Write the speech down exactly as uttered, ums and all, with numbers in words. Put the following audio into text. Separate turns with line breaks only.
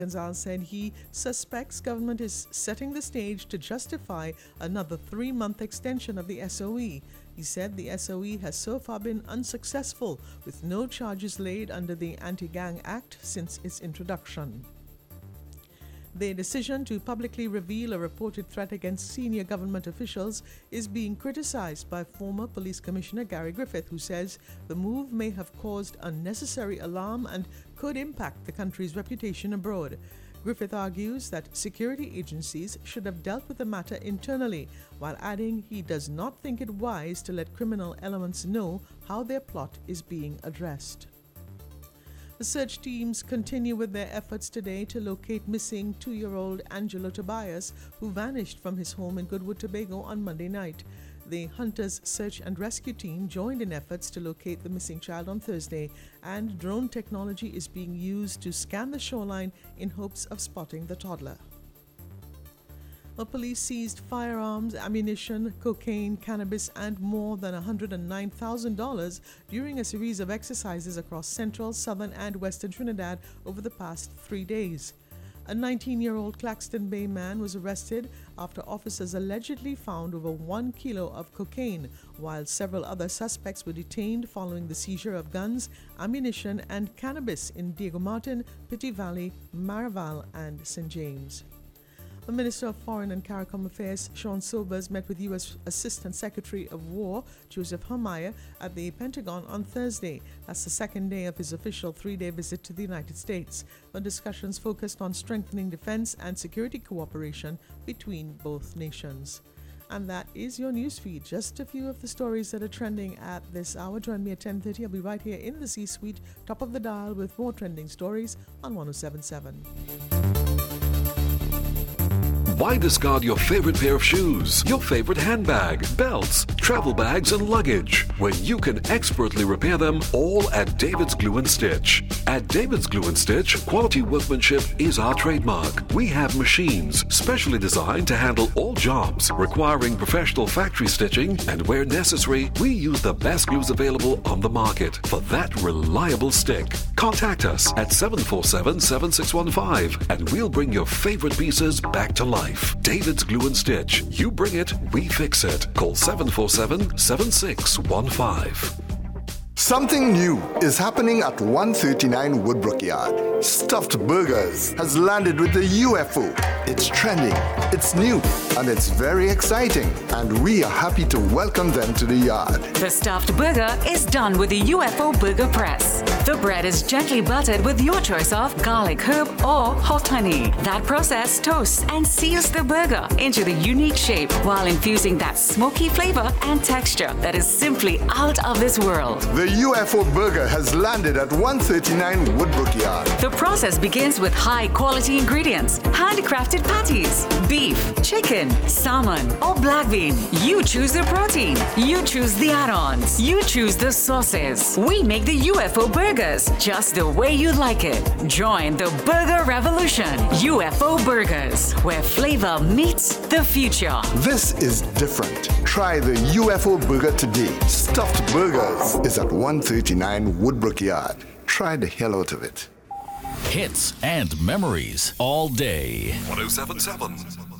Gonzalez said he suspects government is setting the stage to justify another three-month extension of the S O E. He said the S O E has so far been unsuccessful, with no charges laid under the Anti-Gang Act since its introduction. Their decision to publicly reveal a reported threat against senior government officials is being criticized by former Police Commissioner Gary Griffith, who says the move may have caused unnecessary alarm and could impact the country's reputation abroad. Griffith argues that security agencies should have dealt with the matter internally, while adding he does not think it wise to let criminal elements know how their plot is being addressed. The search teams continue with their efforts today to locate missing two-year-old Angelo Tobias, who vanished from his home in Goodwood, Tobago on Monday night. The Hunters Search and Rescue Team joined in efforts to locate the missing child on Thursday, and drone technology is being used to scan the shoreline in hopes of spotting the toddler. Well, police seized firearms, ammunition, cocaine, cannabis, and more than one hundred nine thousand dollars during a series of exercises across central, southern, and western Trinidad over the past three days. A nineteen-year-old Claxton Bay man was arrested after officers allegedly found over one kilo of cocaine, while several other suspects were detained following the seizure of guns, ammunition, and cannabis in Diego Martin, Pitti Valley, Maraval, and Saint James. The Minister of Foreign and CARICOM Affairs, Sean Sobers, met with U S Assistant Secretary of War, Joseph Hermia, at the Pentagon on Thursday. That's the second day of his official three-day visit to the United States. The discussions focused on strengthening defense and security cooperation between both nations. And that is your newsfeed. Just a few of the stories that are trending at this hour. Join me at ten thirty. I'll be right here in the C-Suite, top of the dial, with more trending stories on one oh seven point seven.
Why discard your favorite pair of shoes, your favorite handbag, belts, travel bags, and luggage when you can expertly repair them all at David's Glue and Stitch? At David's Glue and Stitch, quality workmanship is our trademark. We have machines specially designed to handle all jobs requiring professional factory stitching, and where necessary, we use the best glues available on the market for that reliable stick. Contact us at seven four seven, seven six one five and we'll bring your favorite pieces back to life. David's Glue and Stitch. You bring it, we fix it. Call seven four seven, seven six one five.
Something new is happening at one thirty-nine Woodbrook Yard. Stuffed Burgers has landed with the U F O. It's trending, it's new, and it's very exciting. And we are happy to welcome them to the yard.
The stuffed burger is done with the U F O burger press. The bread is gently buttered with your choice of garlic, herb, or hot honey. That process toasts and seals the burger into the unique shape while infusing that smoky flavor and texture that is simply out of this world.
The U F O burger has landed at one thirty-nine Woodbrook Yard.
The process begins with high-quality ingredients, handcrafted patties, beef, chicken, salmon, or black bean. You choose the protein. You choose the add-ons. You choose the sauces. We make the U F O burgers just the way you like it. Join the burger revolution. U F O Burgers, where flavor meets the future.
This is different. Try the U F O burger today. Stuffed Burgers is at one thirty-nine Woodbrook Yard. Try the hell out of it.
Hits and memories all day.
one oh seven point seven